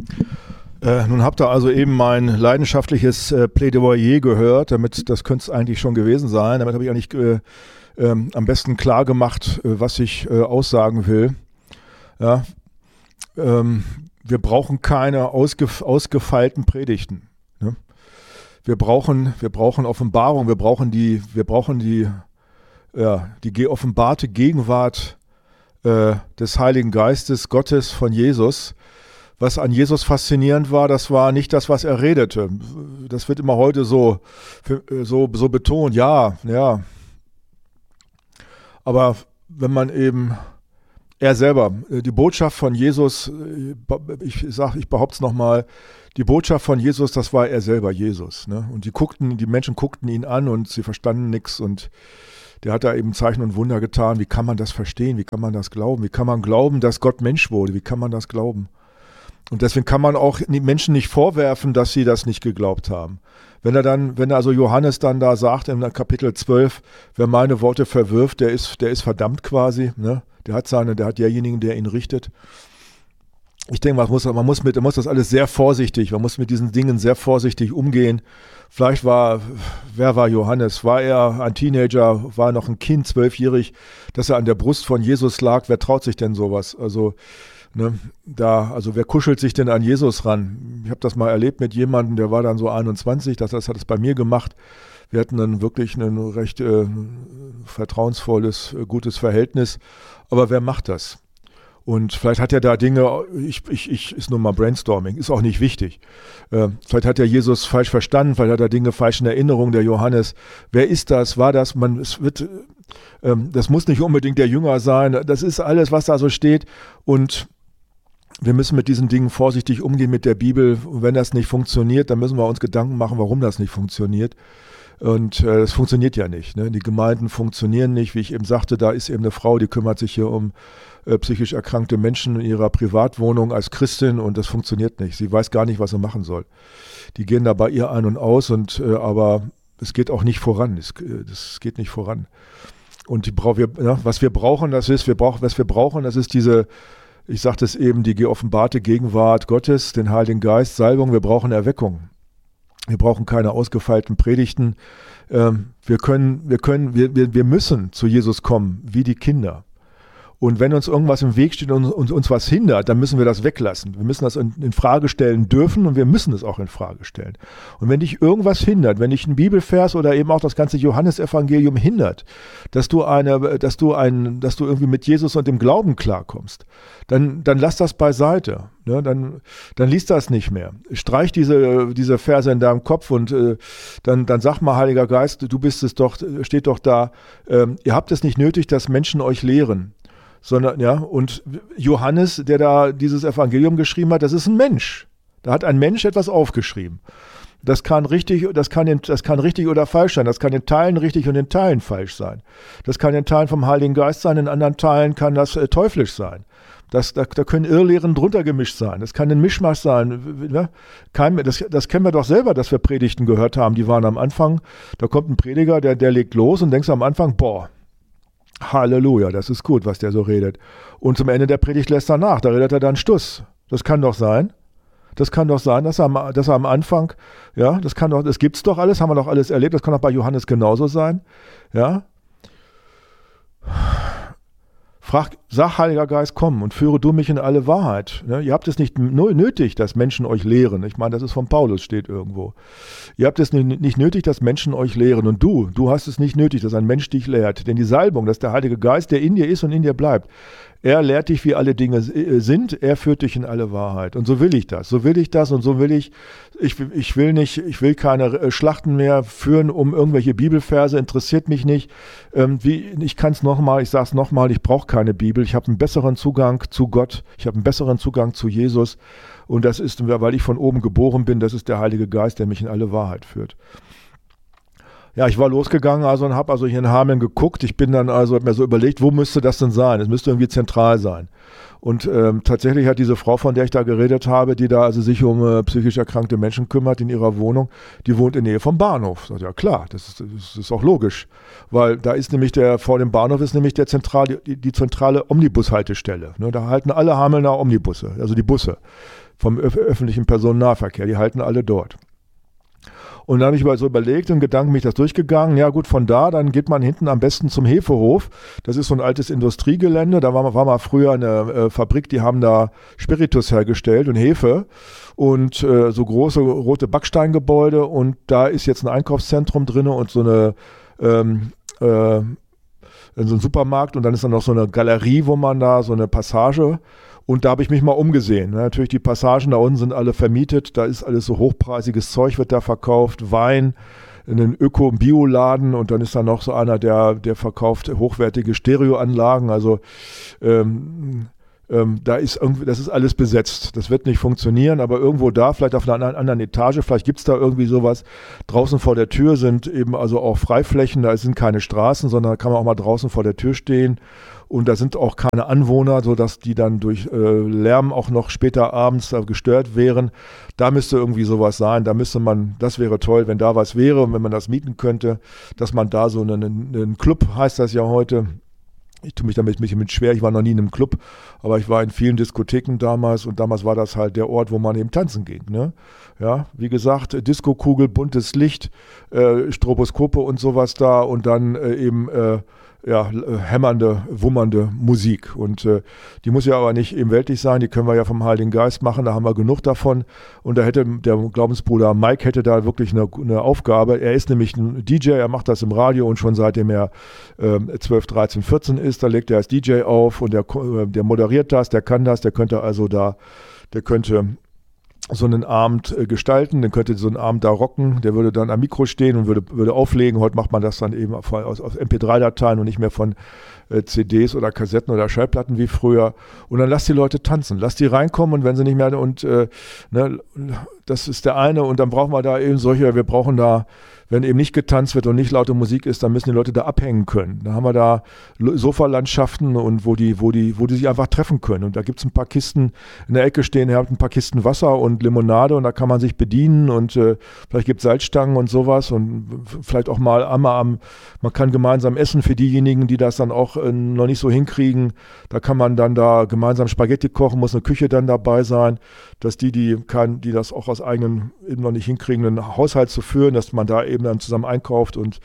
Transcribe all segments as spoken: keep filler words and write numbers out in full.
Äh, nun habt ihr also eben mein leidenschaftliches äh, Plädoyer gehört, damit, das könnte es eigentlich schon gewesen sein. Damit habe ich eigentlich äh, ähm, am besten klar gemacht, äh, was ich äh, aussagen will. Ja, ähm, wir brauchen keine ausgef- ausgefeilten Predigten. Ne? Wir brauchen, wir brauchen Offenbarung, wir brauchen die, wir brauchen die, ja, die geoffenbarte Gegenwart äh, des Heiligen Geistes, Gottes, von Jesus. Was an Jesus faszinierend war, das war nicht das, was er redete. Das wird immer heute so, so, so betont, ja, ja. Aber wenn man eben, er selber, die Botschaft von Jesus, ich sage, ich behaupte es nochmal, die Botschaft von Jesus, das war er selber, Jesus. Ne? Und die guckten, die Menschen guckten ihn an und sie verstanden nichts und der hat da eben Zeichen und Wunder getan. Wie kann man das verstehen? Wie kann man das glauben? Wie kann man glauben, dass Gott Mensch wurde? Wie kann man das glauben? Und deswegen kann man auch die Menschen nicht vorwerfen, dass sie das nicht geglaubt haben. Wenn er dann, wenn also Johannes dann da sagt in Kapitel zwölf, wer meine Worte verwirft, der ist, der ist verdammt quasi, ne? Der hat seine, der hat derjenigen, der ihn richtet. Ich denke, man muss, man muss mit, man muss das alles sehr vorsichtig, man muss mit diesen Dingen sehr vorsichtig umgehen. Vielleicht war, wer war Johannes? War er ein Teenager, war er noch ein Kind, zwölfjährig, dass er an der Brust von Jesus lag? Wer traut sich denn sowas? Also, Ne, da, also wer kuschelt sich denn an Jesus ran? Ich habe das mal erlebt mit jemandem, der war dann so einundzwanzig, das, das hat es bei mir gemacht. Wir hatten dann wirklich ein recht äh, vertrauensvolles, äh, gutes Verhältnis. Aber wer macht das? Und vielleicht hat er da Dinge, ich, ich, ich ist nur mal Brainstorming, ist auch nicht wichtig. Äh, vielleicht hat er Jesus falsch verstanden, vielleicht hat er Dinge falsch in Erinnerung, der Johannes. Wer ist das? War das? Man, es wird, äh, das muss nicht unbedingt der Jünger sein. Das ist alles, was da so steht. Und wir müssen mit diesen Dingen vorsichtig umgehen mit der Bibel. Und wenn das nicht funktioniert, dann müssen wir uns Gedanken machen, warum das nicht funktioniert. Und äh, das funktioniert ja nicht. Ne? Die Gemeinden funktionieren nicht. Wie ich eben sagte, da ist eben eine Frau, die kümmert sich hier um äh, psychisch erkrankte Menschen in ihrer Privatwohnung als Christin und das funktioniert nicht. Sie weiß gar nicht, was sie machen soll. Die gehen da bei ihr ein und aus, und äh, aber es geht auch nicht voran. Es, äh, das geht nicht voran. Und die brauch, wir, ja, was wir brauchen, das ist, wir brauchen, was wir brauchen, das ist diese, ich sagte es eben, die geoffenbarte Gegenwart Gottes, den Heiligen Geist, Salbung. Wir brauchen Erweckung. Wir brauchen keine ausgefeilten Predigten. Ähm, wir können, wir können, wir, wir, wir müssen zu Jesus kommen, wie die Kinder. Und wenn uns irgendwas im Weg steht und uns, uns was hindert, dann müssen wir das weglassen. Wir müssen das in, in Frage stellen dürfen und wir müssen es auch in Frage stellen. Und wenn dich irgendwas hindert, wenn dich ein Bibelvers oder eben auch das ganze Johannesevangelium hindert, dass du eine, dass du ein, dass du irgendwie mit Jesus und dem Glauben klarkommst, dann, dann lass das beiseite. Ne? Dann, dann lies das nicht mehr. Streich diese, diese Verse in deinem Kopf und äh, dann, dann sag mal, Heiliger Geist, du bist es doch, steht doch da, ähm, ihr habt es nicht nötig, dass Menschen euch lehren. Sondern, ja, und Johannes, der da dieses Evangelium geschrieben hat, das ist ein Mensch. Da hat ein Mensch etwas aufgeschrieben. Das kann richtig, das kann, in, das kann richtig oder falsch sein. Das kann in Teilen richtig und in Teilen falsch sein. Das kann in Teilen vom Heiligen Geist sein, in anderen Teilen kann das äh, teuflisch sein. Das, da, da können Irrlehren drunter gemischt sein. Das kann ein Mischmasch sein. Ne? Kein, das, das kennen wir doch selber, dass wir Predigten gehört haben. Die waren am Anfang, da kommt ein Prediger, der, der legt los und denkst am Anfang, boah, Halleluja, das ist gut, was der so redet. Und zum Ende der Predigt lässt er nach, da redet er dann Stuss. Das kann doch sein. Das kann doch sein, dass er, am, dass er am Anfang, ja, das kann doch, das gibt's doch alles, haben wir doch alles erlebt, das kann doch bei Johannes genauso sein. Ja. Frag, sag, Heiliger Geist, komm und führe du mich in alle Wahrheit. Ne? Ihr habt es nicht nötig, dass Menschen euch lehren. Ich meine, das ist von Paulus, steht irgendwo. Ihr habt es nicht nötig, dass Menschen euch lehren. Und du, du hast es nicht nötig, dass ein Mensch dich lehrt. Denn die Salbung, das ist der Heilige Geist, der in dir ist und in dir bleibt. Er lehrt dich, wie alle Dinge sind. Er führt dich in alle Wahrheit. Und so will ich das. So will ich das und so will ich. Ich, ich will nicht, ich will keine Schlachten mehr führen um irgendwelche Bibelverse. Interessiert mich nicht. Ähm, wie, ich kann es nochmal, ich sage es nochmal, ich brauche keine Bibel. Ich habe einen besseren Zugang zu Gott. Ich habe einen besseren Zugang zu Jesus. Und das ist, weil ich von oben geboren bin, das ist der Heilige Geist, der mich in alle Wahrheit führt. Ja, ich war losgegangen also und habe also hier in Hameln geguckt. Ich bin dann also, habe mir so überlegt, wo müsste das denn sein? Es müsste irgendwie zentral sein. Und ähm, tatsächlich hat diese Frau, von der ich da geredet habe, die da also sich um äh, psychisch erkrankte Menschen kümmert in ihrer Wohnung, die wohnt in Nähe vom Bahnhof. Sag, ja klar, das ist, das ist auch logisch, weil da ist nämlich der, vor dem Bahnhof ist nämlich der zentrale, die, die zentrale Omnibushaltestelle. Ne, da halten alle Hamelner Omnibusse, also die Busse. vom öf- öffentlichen Personennahverkehr. Die halten alle dort. Und dann habe ich mal so überlegt, im Gedanken bin ich das durchgegangen. Ja gut, von da, dann geht man hinten am besten zum Hefehof. Das ist so ein altes Industriegelände. Da war, war mal früher eine äh, Fabrik, die haben da Spiritus hergestellt und Hefe. Und äh, so große rote Backsteingebäude. Und da ist jetzt ein Einkaufszentrum drin und so eine ähm, äh, so ein Supermarkt. Und dann ist da noch so eine Galerie, wo man da so eine Passage. Und da habe ich mich mal umgesehen. Natürlich, die Passagen da unten sind alle vermietet. Da ist alles so hochpreisiges Zeug, wird da verkauft. Wein, in einen Öko-Bioladen. Und dann ist da noch so einer, der, der verkauft hochwertige Stereoanlagen. Also ähm, ähm, da ist irgendwie, das ist alles besetzt. Das wird nicht funktionieren. Aber irgendwo da, vielleicht auf einer anderen Etage, vielleicht gibt es da irgendwie sowas. Draußen vor der Tür sind eben also auch Freiflächen. Da sind keine Straßen, sondern da kann man auch mal draußen vor der Tür stehen. Und da sind auch keine Anwohner, sodass die dann durch äh, Lärm auch noch später abends äh, gestört wären. Da müsste irgendwie sowas sein. Da müsste man, das wäre toll, wenn da was wäre und wenn man das mieten könnte, dass man da so einen, einen Club, heißt das ja heute. Ich tue mich damit mit, mit schwer, ich war noch nie in einem Club, aber ich war in vielen Diskotheken damals und damals war das halt der Ort, wo man eben tanzen ging. Ne? Ja, wie gesagt, Diskokugel, buntes Licht, äh, Stroboskope und sowas da und dann äh, eben äh, ja, hämmernde, wummernde Musik. Und äh, die muss ja aber nicht eben weltlich sein, die können wir ja vom Heiligen Geist machen, da haben wir genug davon. Und da hätte der Glaubensbruder Mike hätte da wirklich eine, eine Aufgabe. Er ist nämlich ein D J, er macht das im Radio und schon seitdem er äh, zwölf, dreizehn, vierzehn ist, da legt er als D J auf und der, der moderiert das, der kann das, der könnte also da, der könnte so einen Abend äh, gestalten, dann könnte so einen Abend da rocken, der würde dann am Mikro stehen und würde, würde auflegen. Heute macht man das dann eben auf, aus, aus M P drei Dateien und nicht mehr von äh, C Ds oder Kassetten oder Schallplatten wie früher. Und dann lass die Leute tanzen, lass die reinkommen und wenn sie nicht mehr, und äh, ne, das ist der eine und dann brauchen wir da eben solche, wir brauchen da, wenn eben nicht getanzt wird und nicht laute Musik ist, dann müssen die Leute da abhängen können. Dann haben wir da Sofalandschaften und wo die, wo die, wo die sich einfach treffen können. Und da gibt es ein paar Kisten in der Ecke stehen, ihr habt ein paar Kisten Wasser und Limonade und da kann man sich bedienen und äh, vielleicht gibt es Salzstangen und sowas und vielleicht auch mal einmal am, man kann gemeinsam essen für diejenigen, die das dann auch äh, noch nicht so hinkriegen. Da kann man dann da gemeinsam Spaghetti kochen, muss eine Küche dann dabei sein, dass die, die kann, die das auch aus eigenen eben noch nicht hinkriegen, einen Haushalt zu führen, dass man da eben dann zusammen einkauft und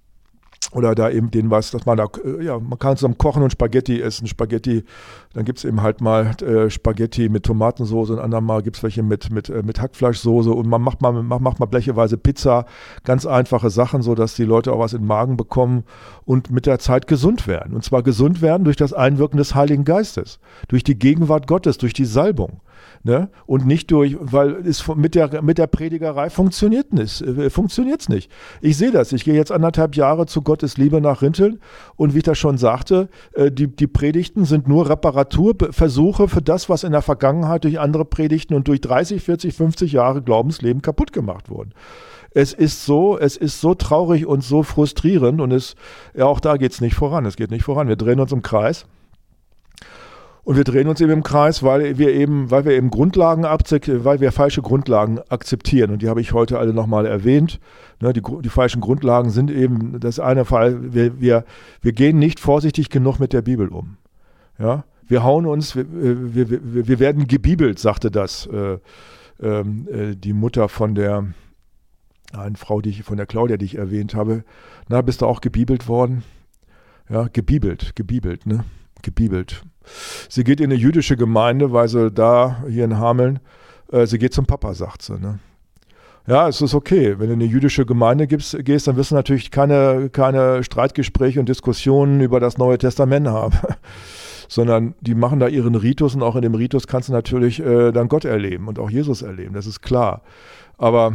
oder da eben den was, dass man da, ja, man kann zusammen kochen und Spaghetti essen. Spaghetti, dann gibt es eben halt mal äh, Spaghetti mit Tomatensoße und andermal gibt es welche mit, mit, äh, mit Hackfleischsoße und man macht mal, macht, macht mal blecheweise Pizza, ganz einfache Sachen, sodass die Leute auch was in den Magen bekommen und mit der Zeit gesund werden. Und zwar gesund werden durch das Einwirken des Heiligen Geistes, durch die Gegenwart Gottes, durch die Salbung. Ne? Und nicht durch, weil es mit der, mit der Predigerei funktioniert nicht, äh, funktioniert's nicht. Ich sehe das, ich gehe jetzt anderthalb Jahre zu Gottes Liebe nach Rinteln und wie ich das schon sagte, äh, die, die Predigten sind nur Reparaturversuche für das, was in der Vergangenheit durch andere Predigten und durch dreißig, vierzig, fünfzig Jahre Glaubensleben kaputt gemacht wurden. Es ist so, es ist so traurig und so frustrierend und es, ja, auch da geht's nicht voran, es geht nicht voran, wir drehen uns im Kreis. Und wir drehen uns eben im Kreis, weil wir eben, weil wir eben Grundlagen akzeptieren, weil wir falsche Grundlagen akzeptieren. Und die habe ich heute alle nochmal erwähnt. Ne, die, die falschen Grundlagen sind eben, das eine Fall, wir, wir, wir gehen nicht vorsichtig genug mit der Bibel um. Ja? Wir hauen uns, wir, wir, wir, wir werden gebibelt, sagte das äh, äh, die Mutter von der, eine Frau, die ich, von der Claudia, die ich erwähnt habe. Na, bist du auch gebibelt worden? Ja, gebibelt, gebibelt, ne? Gebibelt. Sie geht in eine jüdische Gemeinde, weil sie da, hier in Hameln, äh, sie geht zum Papa, sagt sie. Ne? Ja, es ist okay. Wenn du in eine jüdische Gemeinde gibst, gehst, dann wirst du natürlich keine, keine Streitgespräche und Diskussionen über das Neue Testament haben. Sondern die machen da ihren Ritus und auch in dem Ritus kannst du natürlich äh, dann Gott erleben und auch Jesus erleben, das ist klar. Aber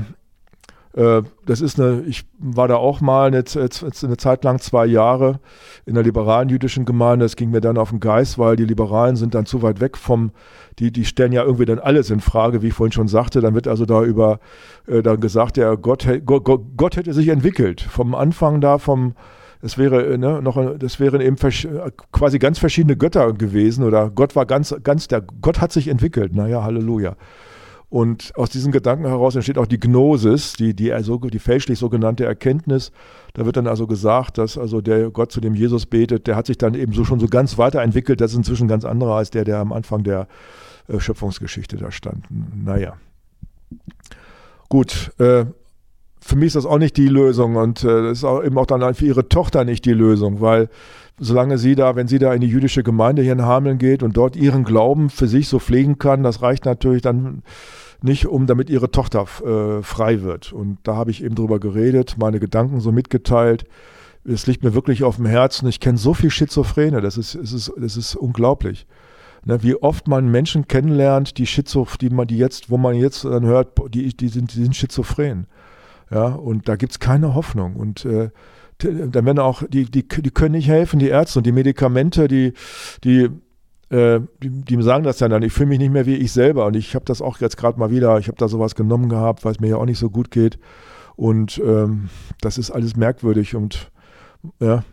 das ist eine, ich war da auch mal eine, eine Zeit lang, zwei Jahre in der liberalen jüdischen Gemeinde. Das ging mir dann auf den Geist, weil die Liberalen sind dann zu weit weg vom, die, die stellen ja irgendwie dann alles in Frage, wie ich vorhin schon sagte. Dann wird also da über, äh, dann gesagt, der Gott, Gott, Gott hätte sich entwickelt. Vom Anfang da, vom, es wäre, ne, noch, das wären eben quasi ganz verschiedene Götter gewesen oder Gott war ganz, ganz, der Gott hat sich entwickelt. Naja, Halleluja. Und aus diesen Gedanken heraus entsteht auch die Gnosis, die, die, also die fälschlich sogenannte Erkenntnis. Da wird dann also gesagt, dass also der Gott, zu dem Jesus betet, der hat sich dann eben so schon so ganz weiterentwickelt. Das ist inzwischen ganz anderer als der, der am Anfang der äh, Schöpfungsgeschichte da stand. Naja. Gut, äh, für mich ist das auch nicht die Lösung und äh, das ist auch eben auch dann für ihre Tochter nicht die Lösung, weil solange sie da, wenn sie da in die jüdische Gemeinde hier in Hameln geht und dort ihren Glauben für sich so pflegen kann, das reicht natürlich dann nicht, um damit ihre Tochter äh, frei wird. Und da habe ich eben drüber geredet, meine Gedanken so mitgeteilt. Es liegt mir wirklich auf dem Herzen. Ich kenne so viel Schizophrene, das ist, es ist, das ist unglaublich. Ne, wie oft man Menschen kennenlernt, die Schizoph, die man, die jetzt, wo man jetzt dann hört, die, die sind, die sind schizophren. Ja, und da gibt es keine Hoffnung. Und äh, dann werden auch, die, die, die können nicht helfen, die Ärzte und die Medikamente, die, die, äh, die, die sagen das dann, ich fühle mich nicht mehr wie ich selber. Und ich habe das auch jetzt gerade mal wieder, ich habe da sowas genommen gehabt, weil es mir ja auch nicht so gut geht. Und ähm, das ist alles merkwürdig und ja,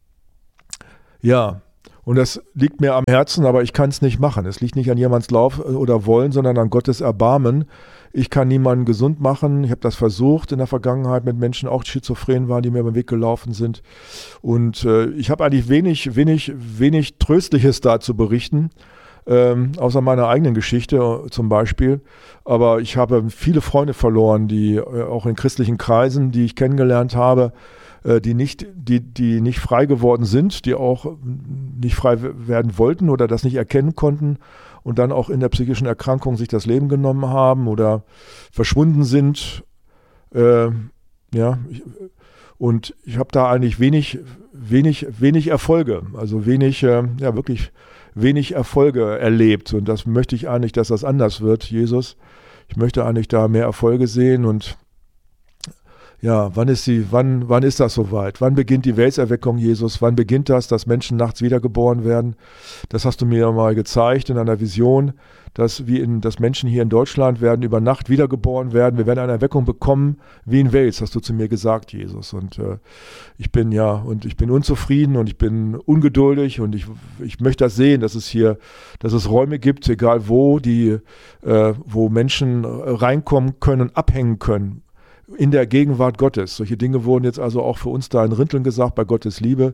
ja. Und das liegt mir am Herzen, aber ich kann es nicht machen. Es liegt nicht an jemands Lauf oder Wollen, sondern an Gottes Erbarmen. Ich kann niemanden gesund machen. Ich habe das versucht in der Vergangenheit mit Menschen, auch schizophren waren, die mir über den Weg gelaufen sind. Und äh, ich habe eigentlich wenig, wenig, wenig Tröstliches da zu berichten, ähm, außer meiner eigenen Geschichte äh, zum Beispiel. Aber ich habe viele Freunde verloren, die äh, auch in christlichen Kreisen, die ich kennengelernt habe, die nicht, die, die nicht frei geworden sind, die auch nicht frei werden wollten oder das nicht erkennen konnten und dann auch in der psychischen Erkrankung sich das Leben genommen haben oder verschwunden sind. Äh, ja, ich, und ich habe da eigentlich wenig, wenig, wenig Erfolge, also wenig, äh, ja wirklich wenig Erfolge erlebt. Und das möchte ich eigentlich, dass das anders wird, Jesus. Ich möchte eigentlich da mehr Erfolge sehen und ja, wann ist sie, wann, wann ist das soweit? Wann beginnt die Weltserweckung, Jesus? Wann beginnt das, dass Menschen nachts wiedergeboren werden? Das hast du mir mal gezeigt in einer Vision, dass, wie in, dass Menschen hier in Deutschland werden über Nacht wiedergeboren werden. Wir werden eine Erweckung bekommen, wie in Wales, hast du zu mir gesagt, Jesus. Und äh, ich bin ja, und ich bin unzufrieden und ich bin ungeduldig und ich, ich möchte das sehen, dass es hier, dass es Räume gibt, egal wo, die, äh, wo Menschen reinkommen können und abhängen können. In der Gegenwart Gottes. Solche Dinge wurden jetzt also auch für uns da in Rinteln gesagt, bei Gottes Liebe.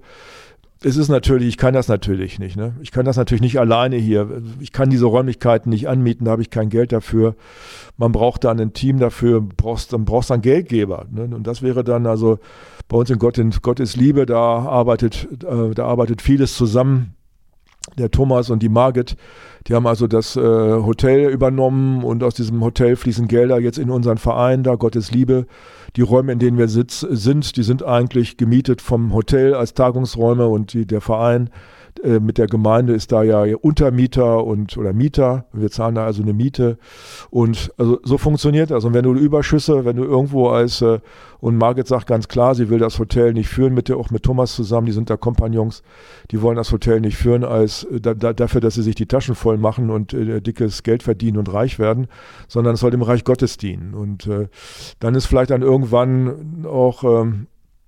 Es ist natürlich, ich kann das natürlich nicht. Ne? Ich kann das natürlich nicht alleine hier. Ich kann diese Räumlichkeiten nicht anmieten, da habe ich kein Geld dafür. Man braucht dann ein Team dafür, brauchst, dann brauchst du einen Geldgeber. Ne? Und das wäre dann also bei uns in Gott, in Gottes Liebe, da arbeitet, äh, da arbeitet vieles zusammen. Der Thomas und die Margit, die haben also das äh, Hotel übernommen und aus diesem Hotel fließen Gelder jetzt in unseren Verein, da Gottes Liebe. Die Räume, in denen wir sitz, sind, die sind eigentlich gemietet vom Hotel als Tagungsräume und die, der Verein äh, mit der Gemeinde ist da ja Untermieter und oder Mieter. Wir zahlen da also eine Miete und also so funktioniert das. Und wenn du Überschüsse, wenn du irgendwo als äh, und Margit sagt ganz klar, sie will das Hotel nicht führen, mit der, auch mit Thomas zusammen, die sind da Kompagnons, die wollen das Hotel nicht führen als da, da, dafür, dass sie sich die Taschen voll machen und äh, dickes Geld verdienen und reich werden, sondern es soll dem Reich Gottes dienen. Und äh, dann ist vielleicht dann irgendwann auch ähm,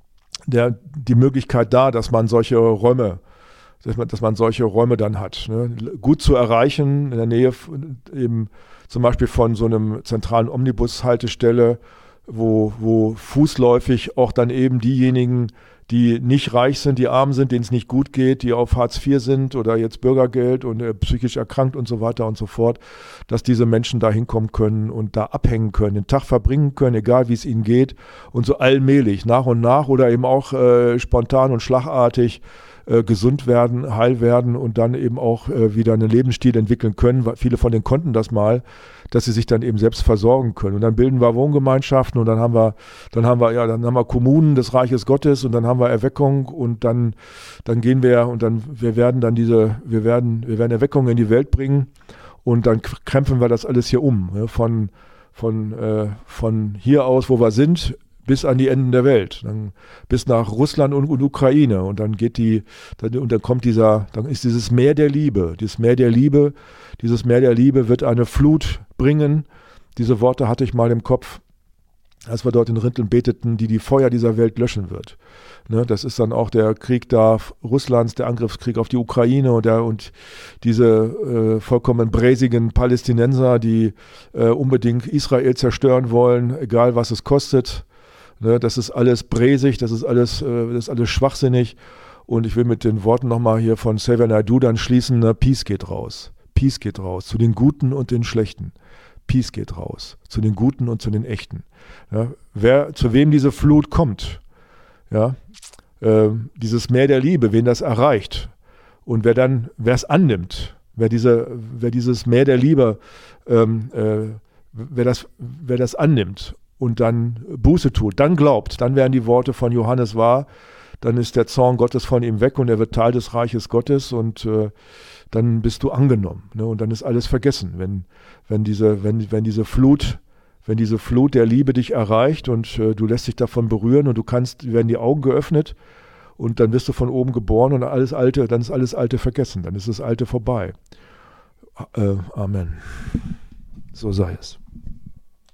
der, die Möglichkeit da, dass man solche Räume dass man, dass man solche Räume dann hat. Ne? Gut zu erreichen, in der Nähe eben zum Beispiel von so einem zentralen Omnibushaltestelle, wo, wo fußläufig auch dann eben diejenigen, die nicht reich sind, die arm sind, denen es nicht gut geht, die auf Hartz vier sind oder jetzt Bürgergeld und äh, psychisch erkrankt und so weiter und so fort, dass diese Menschen da hinkommen können und da abhängen können, den Tag verbringen können, egal wie es ihnen geht und so allmählich, nach und nach oder eben auch äh, spontan und schlagartig äh, gesund werden, heil werden und dann eben auch äh, wieder einen Lebensstil entwickeln können. Weil viele von denen konnten das mal, dass sie sich dann eben selbst versorgen können. Und dann bilden wir Wohngemeinschaften und dann haben wir, dann haben wir, ja, dann haben wir Kommunen des Reiches Gottes und dann haben wir Erweckung und dann, dann gehen wir und dann, wir werden dann diese, wir werden, wir werden Erweckung in die Welt bringen und dann krempeln wir das alles hier um, ja, von, von, äh, von hier aus, wo wir sind, bis an die Enden der Welt, dann bis nach Russland und, und Ukraine und dann geht die, dann, und dann kommt dieser, dann ist dieses Meer der Liebe, dieses Meer der Liebe, dieses Meer der Liebe wird eine Flut bringen. Diese Worte hatte ich mal im Kopf, als wir dort in Rinteln beteten, die die Feuer dieser Welt löschen wird. Ne, das ist dann auch der Krieg da Russlands, der Angriffskrieg auf die Ukraine und, der, und diese äh, vollkommen bräsigen Palästinenser, die äh, unbedingt Israel zerstören wollen, egal was es kostet. Ne, das ist alles bräsig, das ist alles, äh, das ist alles schwachsinnig. Und ich will mit den Worten nochmal hier von Xavier Naidoo dann schließen, ne, Peace geht raus. Peace geht raus, zu den Guten und den Schlechten. Peace geht raus, zu den Guten und zu den Echten. Ja, wer, zu wem diese Flut kommt, ja, äh, dieses Meer der Liebe, wen das erreicht und wer dann, wer es annimmt, wer, diese, wer dieses Meer der Liebe, ähm, äh, wer, das, wer das annimmt und dann Buße tut, dann glaubt, dann werden die Worte von Johannes wahr, dann ist der Zorn Gottes von ihm weg und er wird Teil des Reiches Gottes und äh, dann bist du angenommen, ne? Und dann ist alles vergessen. Wenn, wenn, diese, wenn, wenn, diese Flut, wenn diese Flut der Liebe dich erreicht und äh, du lässt dich davon berühren und du kannst, werden die Augen geöffnet und dann wirst du von oben geboren und alles Alte, dann ist alles Alte vergessen, dann ist das Alte vorbei. Äh, Amen. So sei es.